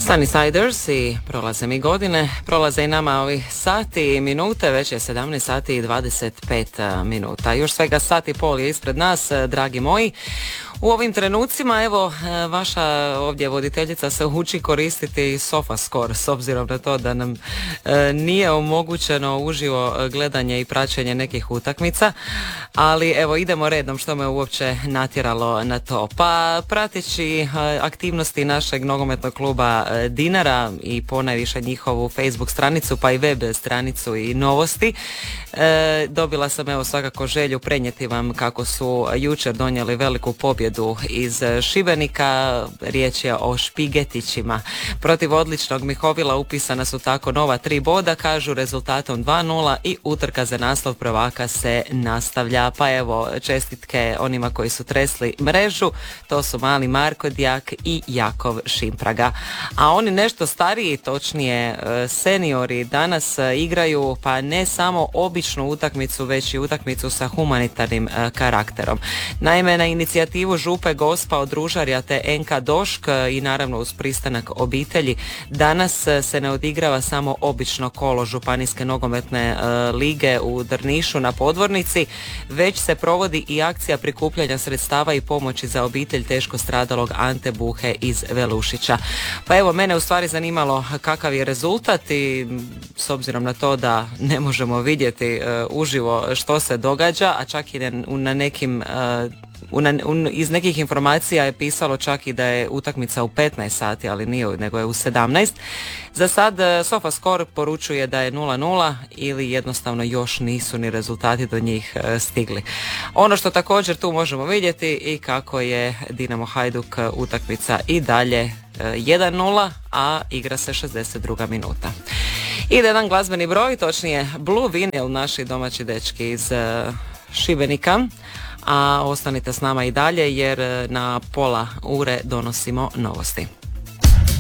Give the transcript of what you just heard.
Sunnysiders i prolaze mi godine, prolaze i nama ovi sati i minute, već je 17 sati i 25 minuta. Još svega sat i pol je ispred nas, dragi moji. U ovim trenucima, evo, vaša ovdje voditeljica se uči koristiti SofaScore, s obzirom na to da nam nije omogućeno uživo gledanje i praćenje nekih utakmica, ali evo idemo redom što me uopće natjeralo na to. Pa prateći aktivnosti našeg nogometnog kluba Dinara i ponajviše njihovu Facebook stranicu pa i web stranicu i novosti, dobila sam evo svakako želju prenijeti vam kako su jučer donijeli veliku pobjedu iz Šibenika. Riječ je o Špigetićima. Protiv odličnog Mihovila upisana su tako nova 3 boda, kažu rezultatom 2:0 i utrka za naslov prvaka se nastavlja. Pa evo, čestitke onima koji su tresli mrežu, to su mali Marko Dijak i Jakov Šimpraga. A oni nešto stariji, točnije seniori, danas igraju pa ne samo običnu utakmicu, već i utakmicu sa humanitarnim karakterom. Naime, na inicijativu Župe Gospa od Ružarja te NK Došk i naravno uz pristanak obitelji, danas se ne odigrava samo obično kolo Županijske nogometne lige u Drnišu na Podvornici, već se provodi i akcija prikupljanja sredstava i pomoći za obitelj teško stradalog Ante Buhe iz Velušića. Pa evo, mene u stvari zanimalo kakav je rezultat i s obzirom na to da ne možemo vidjeti uživo što se događa, a čak i na nekim iz nekih informacija je pisalo čak i da je utakmica u 15 sati, ali nije, nego je u 17. Za sad SofaScore poručuje da je 0:0 ili jednostavno još nisu ni rezultati do njih stigli. Ono što također tu možemo vidjeti i kako je Dinamo Hajduk utakmica i dalje 1:0, a igra se 62. minuta. Ide jedan glazbeni broj, točnije Blue Vinyl, naši domaći dečki iz Šibenika. A ostanite s nama i dalje jer na pola ure donosimo novosti.